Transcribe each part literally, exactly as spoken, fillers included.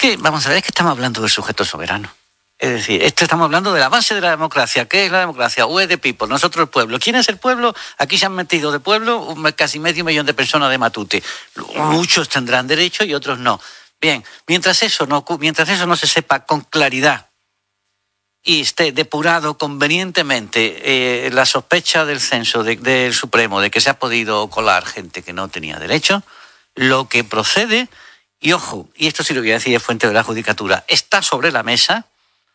que, vamos a ver, es que estamos hablando del sujeto soberano. Es decir, esto estamos hablando de la base de la democracia. ¿Qué es la democracia? We the people, nosotros el pueblo. ¿Quién es el pueblo? Aquí se han metido de pueblo casi medio millón de personas de Matute. Muchos tendrán derecho y otros no. Bien, mientras eso no, mientras eso no se sepa con claridad y esté depurado convenientemente eh, la sospecha del censo de, del Supremo de que se ha podido colar gente que no tenía derecho, lo que procede, y ojo, y esto sí lo voy a decir de fuente de la judicatura, está sobre la mesa,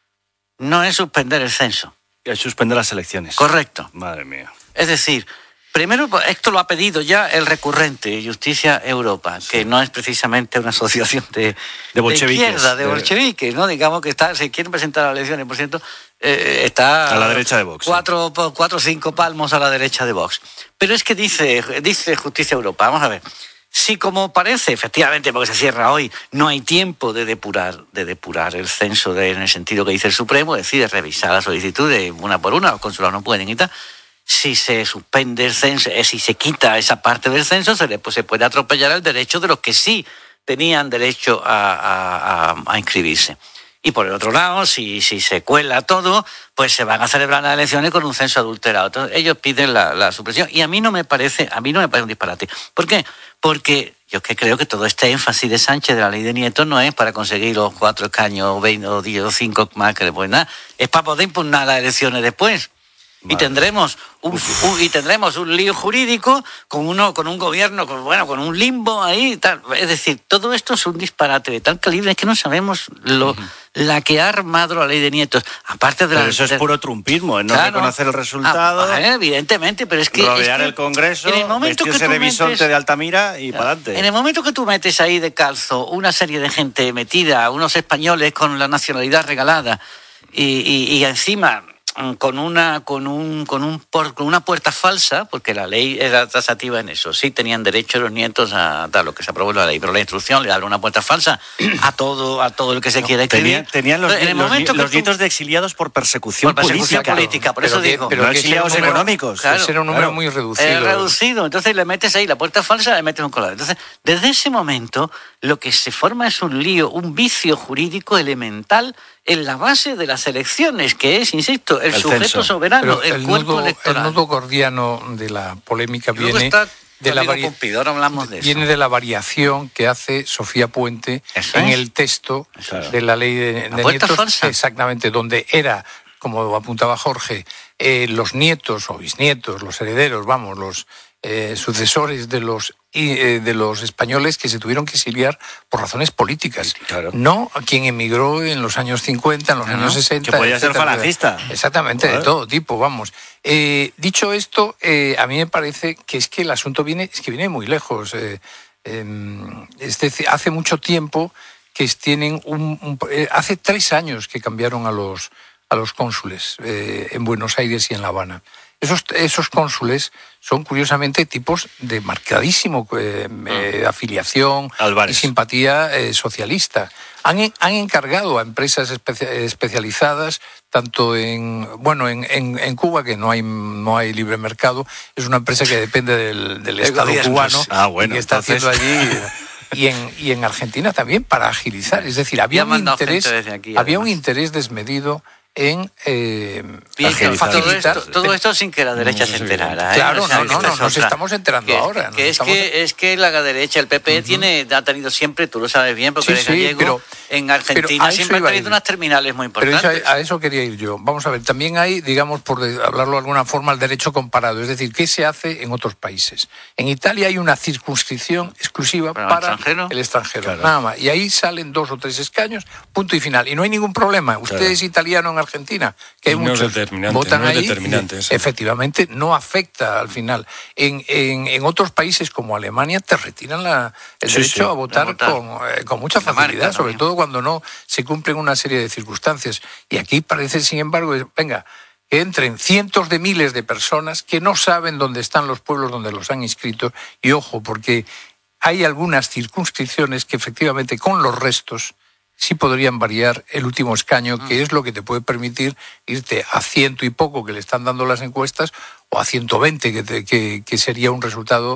no es suspender el censo. Es suspender las elecciones. Correcto. Madre mía. Es decir, primero, esto lo ha pedido ya el recurrente, Justicia Europa, sí. que no es precisamente una asociación de, de, de izquierda, de bolcheviques, ¿no? Digamos que está, se quieren presentar a las elecciones, por cierto, eh, está... A la derecha de Vox. Cuatro, sí. cuatro o cinco palmos a la derecha de Vox. Pero es que dice, dice Justicia Europa, vamos a ver, si como parece, efectivamente, porque se cierra hoy, no hay tiempo de depurar, de depurar el censo de, en el sentido que dice el Supremo, es decir, de revisar las solicitudes una por una, los consulados no pueden y tal. Si se suspende el censo, eh, si se quita esa parte del censo, se, le, pues, se puede atropellar el derecho de los que sí tenían derecho a, a, a, a inscribirse. Y por el otro lado, si, si se cuela todo, pues se van a celebrar las elecciones con un censo adulterado. Entonces, ellos piden la, la supresión. Y a mí no me parece, a mí no me parece un disparate. ¿Por qué? Porque yo es que creo que todo este énfasis de Sánchez de la ley de Nieto no es para conseguir los cuatro escaños, o veinte, o diez, o cinco más que le pueden dar. Es para poder impugnar las elecciones después. Vale. Y tendremos un, un y tendremos un lío jurídico con uno con un gobierno con, bueno con un limbo ahí y tal. Es decir, todo esto es un disparate de tal calibre, es que no sabemos lo uh-huh. la que ha armado la ley de Nieto. Aparte de pero la, eso es de, puro trumpismo, es no claro, reconocer el resultado. Ah, evidentemente, pero es que rodear es que el Congreso, en el momento vestirse que de bisonte metes, de Altamira y para adelante. En el momento que tú metes ahí de calzo una serie de gente metida, unos españoles con la nacionalidad regalada y, y, y encima con una con un con un por, con una puerta falsa, porque la ley era taxativa en eso, sí tenían derecho los nietos a dar lo que se aprobó en la ley, pero la instrucción le abre una puerta falsa a todo a todo el que se no, quiera escribir. Tenían, tenían los, en el los, los tú, nietos de exiliados por persecución, por persecución política, política, por eso pero digo, pero no exiliados número, económicos. Claro, ese era un número claro, muy reducido. Es reducido, entonces le metes ahí la puerta falsa, le metes un colado. Entonces, desde ese momento lo que se forma es un lío, un vicio jurídico elemental en la base de las elecciones, que es, insisto, el, el sujeto censo. soberano, el, el cuerpo nudo, electoral. El nudo gordiano de la polémica viene de la, vari... Pompidou, hablamos de, viene de la variación que hace Sofía Puente ¿Eso en es? el texto claro. de la ley de, de nietos. Falsa. Exactamente, donde era, como apuntaba Jorge, eh, los nietos o bisnietos, los herederos, vamos, los eh, sucesores de los y eh, de los españoles que se tuvieron que exiliar por razones políticas. Claro. No a quien emigró en los años cincuenta, en los claro. años sesenta. Que podía ser falangista. Exactamente, claro. De todo tipo, vamos. Eh, dicho esto, eh, a mí me parece que es que el asunto viene, es que viene muy lejos. Eh, eh, es decir, hace mucho tiempo que tienen un, un eh, hace tres años que cambiaron a los a los cónsules eh, en Buenos Aires y en La Habana. Esos, esos cónsules son curiosamente tipos de marcadísimo eh, eh, afiliación Álvarez. y simpatía eh, socialista. Han, han encargado a empresas especia, especializadas, tanto en bueno en, en, en Cuba, que no hay no hay libre mercado, es una empresa que depende del, del Estado cubano ah, bueno, y que está entonces... haciendo allí... Y en, y en Argentina también para agilizar. Es decir, había un interés, aquí, había un interés desmedido en eh, Bien, todo, esto, todo esto sin que la derecha no, se enterara. ¿eh? Claro, o sea, no, no, no, nos estamos enterando que, ahora. Que es, estamos... que es que la derecha, el P P, uh-huh. tiene, ha tenido siempre, tú lo sabes bien, porque sí, eres sí, gallego, pero, en Argentina siempre ha tenido unas terminales muy importantes. Pero eso, a eso quería ir yo. Vamos a ver, también hay, digamos, por hablarlo de alguna forma, el derecho comparado. Es decir, ¿qué se hace en otros países? En Italia hay una circunscripción exclusiva para, para el extranjero, el extranjero claro. nada más. Y ahí salen dos o tres escaños, punto y final. Y no hay ningún problema. Usted claro. es italiano en Argentina, que hay no muchos votan no ahí, determinante, y, efectivamente no afecta al final. En, en, en otros países como Alemania te retiran la, el sí, derecho sí, a votar, votar. Con, eh, con mucha facilidad, marca, sobre todo cuando no se cumplen una serie de circunstancias. Y aquí parece, sin embargo, venga, que entren cientos de miles de personas que no saben dónde están los pueblos donde los han inscrito. Y ojo, porque hay algunas circunscripciones que efectivamente con los restos sí podrían variar el último escaño, que es lo que te puede permitir irte a ciento y poco que le están dando las encuestas o a ciento veinte, que, te, que, que sería un resultado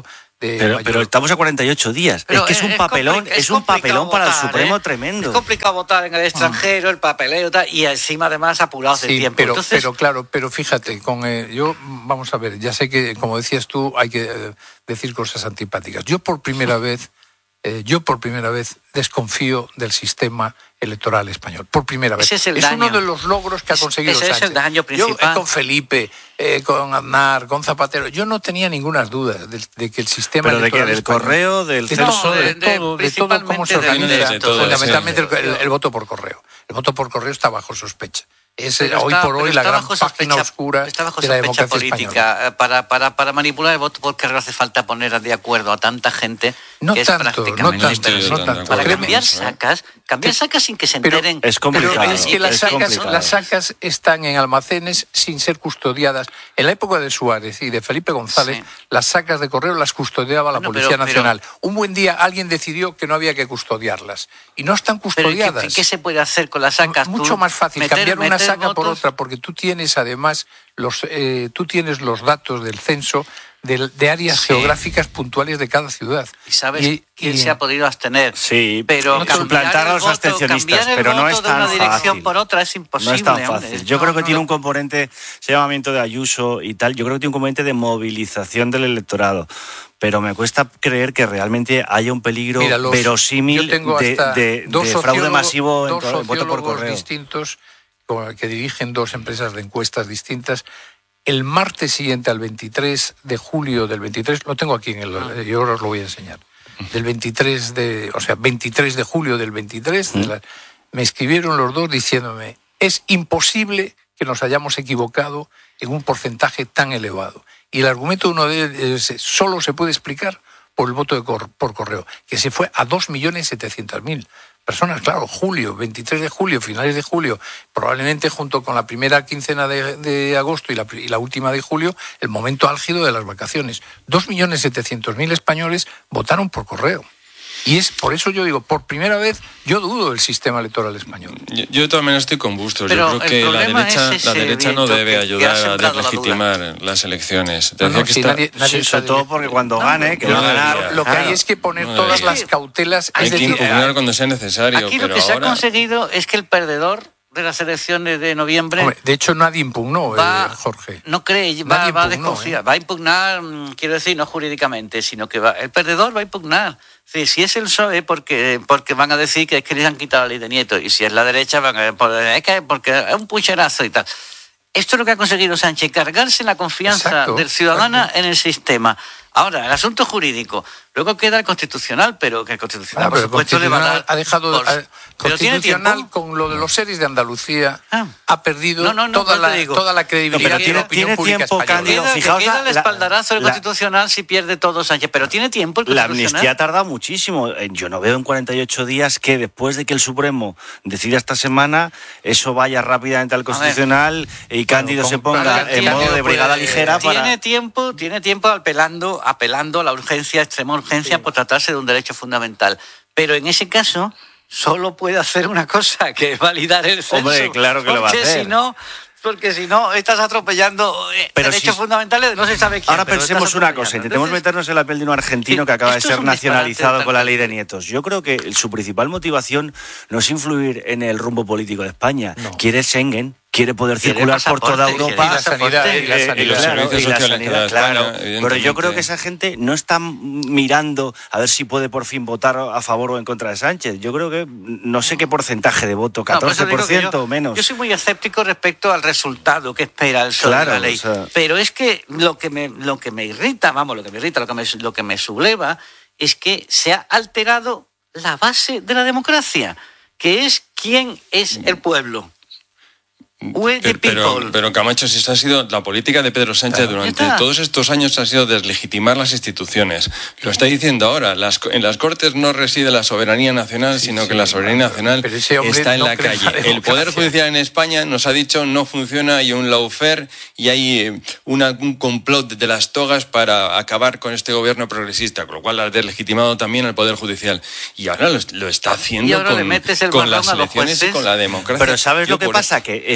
de pero, mayor... pero estamos a cuarenta y ocho días. Pero es que es, es un papelón, es, es un papelón para votar, el Supremo ¿eh? tremendo. Es complicado votar en el extranjero, el papeleo tal, y encima además apurados de sí, tiempo. Pero, Entonces... pero claro, pero fíjate, con eh, yo, vamos a ver, ya sé que, como decías tú, hay que eh, decir cosas antipáticas. Yo por primera vez, eh, yo por primera vez desconfío del sistema electoral español. Por primera vez. Ese es el es daño. uno de los logros que ha conseguido ese Sánchez. es el daño principal. Yo eh, con Felipe, eh, con Aznar, con Zapatero, yo no tenía ninguna duda de, de que el sistema ¿Pero de qué? electoral ¿Del español, correo, del de censo? todo, de, de- de- todo, de todo cómo se principalmente organiza, de todo, fundamentalmente sí. el, el- el voto por correo. El voto por correo está bajo sospecha. Es Pero hoy está- por hoy pero la está gran bajo página sospecha- oscura está bajo de la sospecha democracia política. española. Eh, Para, para, para manipular el voto por correo hace falta poner de acuerdo a tanta gente No que es tanto, no prácticamente tanto, imposible. no tanto. Para Créeme. cambiar sacas, cambiar sacas sin que se Pero- enteren. Es complicado. Pero es que las es sacas, complicado. las sacas están en almacenes sin ser custodiadas. En la época de Suárez y de Felipe González, Sí. las sacas de correo las custodiaba la Bueno, Policía pero- pero- Nacional. Un buen día alguien decidió que no había que custodiarlas. Y no están Pero ¿qué, custodiadas. qué se puede hacer con las sacas? Mucho Tú más fácil meter- cambiar una meter saca por votos. otra, porque tú tienes además los, eh, tú tienes los datos del censo de, de áreas Sí. geográficas puntuales de cada ciudad. ¿Y sabes Y- quién y- se ha podido abstener? Sí, pero no, cambiar suplantar el a los voto- abstencionistas, cambiar el pero no voto es de una tan dirección fácil. por otra es imposible. No es tan hombre. fácil. Yo No, creo que no, tiene no. un componente, ese llamamiento de Ayuso y tal, yo creo que tiene un componente de movilización del electorado. Pero me cuesta creer que realmente haya un peligro Mira, los- verosímil yo tengo de, hasta de- dos de fraude sociólogos- masivo en dos co- en voto por sociólogos correo. distintos con- que dirigen dos empresas de encuestas distintas. El martes siguiente al veintitrés de julio del veintitrés, lo tengo aquí en el, Ah. yo os lo voy a enseñar. Del veintitrés de, o sea, veintitrés de julio del veintitrés, de la- me escribieron los dos diciéndome, es imposible que nos hayamos equivocado en un porcentaje tan elevado. Y el argumento de uno de ellos es, solo se puede explicar por el voto de cor- por correo, que se fue a dos millones setecientos mil personas. Claro, julio, veintitrés de julio, finales de julio, probablemente junto con la primera quincena de, de agosto y la, pri- y la última de julio, el momento álgido de las vacaciones. dos millones setecientos mil españoles votaron por correo. Y es por eso yo digo, por primera vez, yo dudo del sistema electoral español. Yo, yo de todas maneras estoy con Bustos. Pero Yo creo el que la problema derecha, es la ese derecha no viento debe que- que ha ayudar a sembrado la deslegitimar las elecciones. Te No, decía no, que si está- nadie- nadie Sí, está sobre todo de- porque cuando No, gane, que no va a ganar. debería. Lo que claro. hay es que poner No todas debería. las cautelas. Hay Es que decir, impugnar cuando sea necesario. Aquí pero lo que se ha ahora- conseguido es que el perdedor de las elecciones de noviembre hombre, de hecho, nadie impugnó, va, eh, Jorge. no cree, va, Nadie va a impugnó, desconfiar, ¿eh? va a impugnar, mm, quiero decir, no jurídicamente, sino que va, el perdedor va a impugnar. Sí, si es el P S O E, porque, porque van a decir que es que les han quitado la ley de Nieto, y si es la derecha, van a por- es que porque es un pucherazo y tal. Esto es lo que ha conseguido Sánchez, cargarse la confianza Exacto, del ciudadano exacto. en el sistema. Ahora, el asunto jurídico. Luego queda el constitucional, pero que el constitucional, Ah, por pero el supuesto, le va a Constitucional dar... ha dejado por- a- pero tiene Constitucional tiempo. con lo de los series de Andalucía Ah. ha perdido No, no, no, toda, no te la, digo. toda la No, credibilidad pero de tiene- la opinión tiene pública tiempo, española. Cándido, Queda, que fijaos queda la- el la- espaldarazo del la- constitucional si pierde todo Sánchez, pero tiene tiempo el La constitucional. amnistía ha tardado muchísimo. Eh, Yo no veo en cuarenta y ocho días que después de que el Supremo decida esta semana, eso vaya rápidamente al Constitucional y Cándido con- se ponga claro, en Cándido modo de puede- brigada ligera Tiene para... tiempo, tiene tiempo apelando, apelando a la urgencia, extrema urgencia, por tratarse de un derecho fundamental. Pero en ese caso, solo puede hacer una cosa, que es validar el censo. Hombre, claro que lo va a porque hacer. Si no, porque si no, estás atropellando eh, Pero derechos si- fundamentales de no se sabe quién. Ahora pero pensemos estás una atropellando. cosa, intentemos Entonces, meternos en la piel de un argentino sí, que acaba de esto es ser un disparate nacionalizado tal con la cual. ley de nietos. Yo creo que su principal motivación no es influir en el rumbo político de España. No. Quiere Schengen, quiere poder Quiere circular por pasaporte, toda quiere Europa. Y la sanidad, y la Eh, sanidad. y los claro, servicios y la sociales que sanidad, da claro. España, Pero yo creo evidentemente. que esa gente no está mirando a ver si puede por fin votar a favor o en contra de Sánchez. Yo creo que no sé qué porcentaje de voto, no, por eso catorce por digo que ciento yo- o menos. Yo soy muy escéptico respecto al resultado que espera el P S O E Claro, de la ley. o sea- Pero es que lo que me lo que me irrita, vamos, lo que me irrita, lo que me, lo que me subleva es que se ha alterado la base de la democracia, que es quién es el pueblo. Where the Pero, pero, people. pero, Camacho, si esta ha sido la política de Pedro Sánchez durante Ya está. todos estos años, ha sido deslegitimar las instituciones. Lo está diciendo ahora. Las, en las Cortes no reside la soberanía nacional, Sí, sino sí, que la soberanía nacional pero ese hombre está en no la cree en la calle. El Poder democracia. Judicial en España nos ha dicho no funciona, hay un lawfare y hay eh, una, un complot de las togas para acabar con este gobierno progresista, con lo cual ha deslegitimado también al Poder Judicial. Y ahora lo, lo está haciendo Y ahora con, le metes el con marrón las a los elecciones y jueces. con la democracia. Pero ¿sabes Yo lo que por- pasa? Que el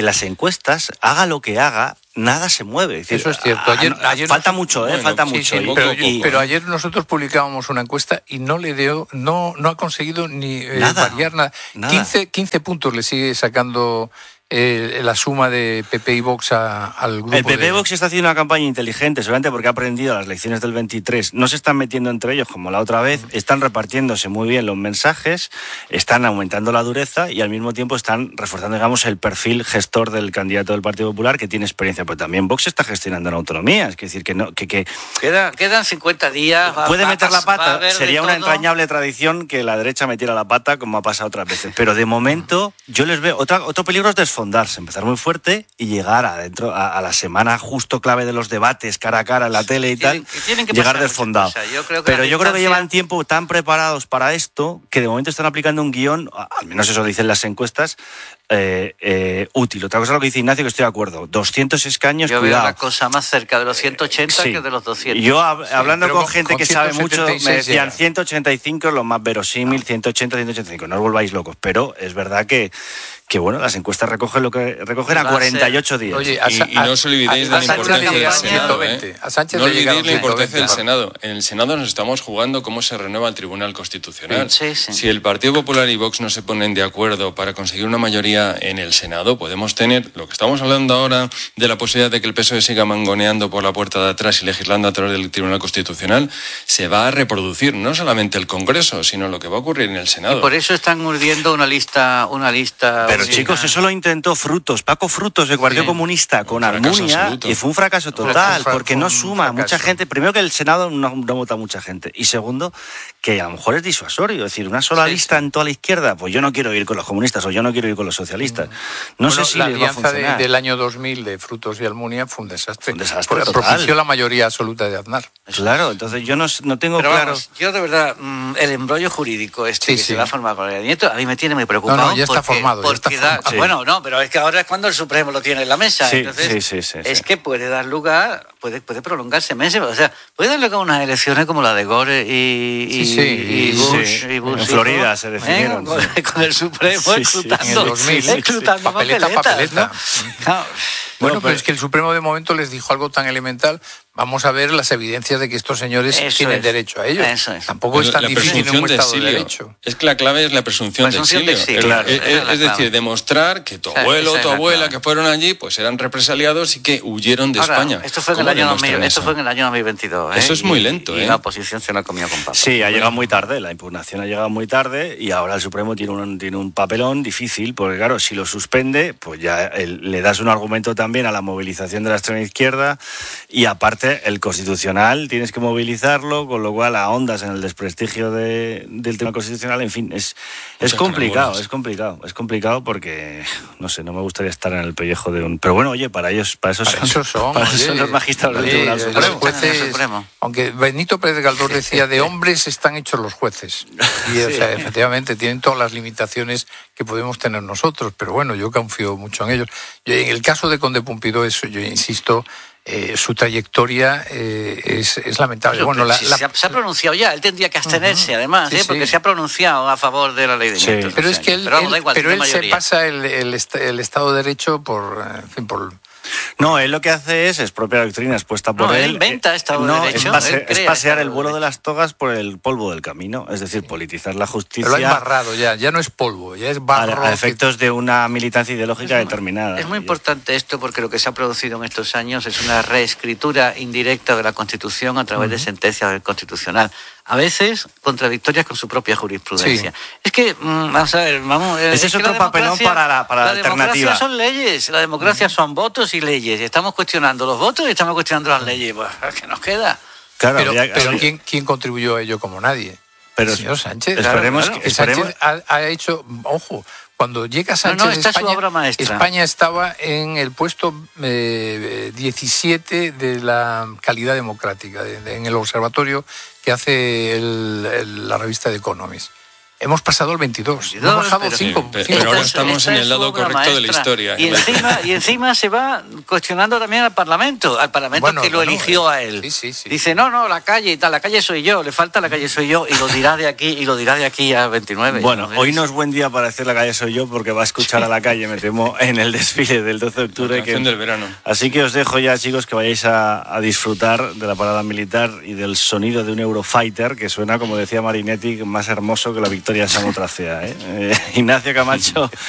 las encuestas, haga lo que haga, nada se mueve. Es decir, eso es cierto. Ayer, a, a, ayer falta mucho, ¿eh? bueno, falta sí, mucho. sí, y, pero, y, pero ayer nosotros publicábamos una encuesta y no le dio, no, no ha conseguido ni eh, nada, variar nada. nada. quince, quince puntos le sigue sacando eh, la suma de P P y Vox a, al grupo. El P P de... Vox está haciendo una campaña inteligente, seguramente porque ha aprendido las lecciones del veintitrés. No se están metiendo entre ellos como la otra vez, están repartiéndose muy bien los mensajes, están aumentando la dureza y al mismo tiempo están reforzando, digamos, el perfil gestor del candidato del Partido Popular que tiene experiencia. Pero también Vox está gestionando en autonomía, es decir, que no, que, que Queda, quedan cincuenta días. Va, puede va, meter la va a pata. haber Sería de una todo. entrañable tradición que la derecha metiera la pata, como ha pasado otras veces. Pero de momento, yo les veo. Otra, otro peligro es desfondarse, empezar muy fuerte y llegar a, dentro, a, a la semana justo clave de los debates, cara a cara en la tele y Tienen- tal, tienen que llegar pasar desfondado. muchas cosas. Yo creo que Pero la yo creo que distancia- llevan tiempo tan preparados para esto que de momento están aplicando un guión, al menos eso dicen las encuestas, eh, eh, útil. Otra cosa es lo que dice Ignacio, que estoy de acuerdo. doscientos escaños, Yo veo cuidado. la cosa más cerca de los ciento ochenta Sí. que de los doscientos. Yo hab- hablando pero con, con- gente con que sabe mucho, me ciento setenta y seis decían llega. ciento ochenta y cinco es lo más verosímil, ciento ochenta, ciento ochenta y cinco. No os volváis locos, pero es verdad que, que bueno, las encuestas recogen lo que recogen a Va a cuarenta y ocho ser- días. Oye, a Y, Sa- y no os olvidéis a- de a la Sánchez le importancia del llegaron Senado. ciento veinte. ¿eh? A Sánchez No le llegaron olvidéis la importancia del ciento veinte. Senado. En el Senado nos estamos jugando cómo se renueva el Tribunal Constitucional. Sí, sí. Si el Partido Popular y Vox no se ponen de acuerdo para conseguir una mayoría en el Senado, podemos tener lo que estamos hablando ahora de la posibilidad de que el P S O E siga mangoneando por la puerta de atrás y legislando a través del Tribunal Constitucional, se va a reproducir no solamente el Congreso, sino lo que va a ocurrir en el Senado. Por eso están urdiendo una lista, una lista. Pero sí, chicos, ah. eso lo intentó Frutos, Paco Frutos del Partido Sí. Comunista con Un fracaso Almunia absoluto. y fue un fracaso Un total, fracaso, porque fue no un suma mucha fracaso. gente. Primero que el Senado no, no vota mucha gente y segundo que a lo mejor es disuasorio, es decir, una sola Sí, lista sí. en toda la izquierda, pues yo no quiero ir con los comunistas o yo no quiero ir con los socialistas. No Bueno, sé si la les va a alianza de- funcionar. del año dos mil de Frutos y Almunia fue un desastre. Fue un desastre Porque total. propició la mayoría absoluta de Aznar. Claro, entonces yo no, no tengo Pero claro. vamos, yo de verdad, mm, el embrollo jurídico este Sí, que sí. se va a formar con el nieto, a mí me tiene muy preocupado. No, no, ya está porque- formado, ya porque está da- formado. Sí. Bueno, no, pero es que ahora es cuando el Supremo lo tiene en la mesa. Sí, entonces, sí, sí, sí, es sí. que puede dar lugar, puede, puede prolongarse meses. O sea, puede dar lugar a unas elecciones como la de Gore y, y, Sí, sí, y Bush. sí. y Bush En hijo, Florida se ¿eh? definieron, Con, sí. con el Supremo Sí, sí, escrutando, en el dos mil, sí, escrutando sí. Papeleta, papeletas, papeleta. ¿no? Claro. Bueno, No, pero pero- es que el Supremo de momento les dijo algo tan elemental. Vamos a ver las evidencias de que estos señores Eso tienen es. derecho a ello. Eso es. Tampoco es tan la difícil en presunción un de Estado de exilio. Derecho. Es que la clave es la presunción, Presunción de de exilio. exilio, Es- esa es, es la es decir, clave. demostrar que tu Esa- abuelo o esa tu es la abuela clave. que fueron allí pues eran represaliados y que huyeron de Ahora, España. Esto fue en el ¿Cómo año dos mil, demuestran esto eso? fue en el año dos mil veintidós. ¿eh? Eso es muy Y- lento, Y ¿eh? la oposición se lo ha comido con papas. Sí, ha llegado muy tarde, la impugnación ha llegado muy tarde y ahora el Supremo tiene un, tiene un papelón difícil, porque claro, si lo suspende, pues ya el- le das un argumento también a la movilización de la extrema izquierda y aparte el Constitucional tienes que movilizarlo, con lo cual ahondas en el desprestigio de, del Tribunal Constitucional, en fin, es, es Muchas complicado, carambolas. es complicado, es complicado porque, no sé, no me gustaría estar en el pellejo de un... Pero bueno, oye, para ellos, para eso Para eso son, para eso oye, son los magistrados del oye, Tribunal los Supremo. jueces, Supremo. aunque Benito Pérez Galdós decía, de hombres están hechos los jueces. Y, o sea, efectivamente, tienen todas las limitaciones que podemos tener nosotros, pero bueno, yo confío mucho en ellos. Yo, en el caso de Conde Pompidou, eso, yo insisto, eh, su trayectoria eh, es, es lamentable. Pero, Bueno, la, si la- se, ha, se ha pronunciado ya, él tendría que abstenerse, además, Sí, ¿eh? porque sí. se ha pronunciado a favor de la ley de Sí. nietos. pero o es sea, que él, pero vamos, él- da igual, pero tiene él se mayoría. pasa el, el, est- el Estado de Derecho por, eh, en fin, por No, él lo que hace es, es propia doctrina expuesta por No, él él. inventa eh, Estado de no, Derecho, es, pase- él es crea pasear Estado el de vuelo de Derecho. las togas por el polvo del camino, es decir, politizar la justicia Pero lo ha embarrado ya, ya no es polvo, ya es a, barro. a que- efectos de una militancia ideológica Es muy- determinada. Es muy importante esto porque lo que se ha producido en estos años es una reescritura indirecta de la Constitución a través de sentencias del Constitucional. A veces contradictorias con su propia jurisprudencia. Sí. Es que, mm, vamos a ver, vamos... eh, Ese es que otro la papelón democracia- para la- para la alternativa. democracia son leyes, la democracia son votos y leyes. Estamos cuestionando los votos y estamos cuestionando las leyes. Pues, ¿qué nos queda? Claro, Pero, habría- pero habría- ¿quién, ¿quién contribuyó a ello como nadie? pero El señor Sánchez. esperemos claro, que- Que Sánchez esperemos- ha, ha hecho, ojo, cuando llega Sánchez no, está a su España, obra maestra. España estaba en el puesto eh, diecisiete de la calidad democrática, de- de- en el observatorio que hace el- el- la revista The Economist. hemos pasado el veintidós. Hemos bajado pero, cinco. Sí, pero, cinco pero ahora puntos. estamos en el lado correcto maestra. de la historia. Y encima, y encima se va cuestionando también al Parlamento, al Parlamento bueno, que lo bueno, eligió a él. Sí, sí, sí. Dice, no, no, la calle y tal, la calle soy yo, le falta la calle soy yo, y lo dirá de aquí, y lo dirá de aquí a veintinueve. Bueno, ¿no? Hoy no es buen día para decir la calle soy yo, porque va a escuchar a la calle, me temo, en el desfile del doce de octubre. La canción que... del verano. Así que os dejo ya, chicos, que vayáis a, a disfrutar de la parada militar y del sonido de un Eurofighter, que suena, como decía Marinetti, más hermoso que la victoria de Samotracea, ¿eh? Eh, Ignacio Camacho,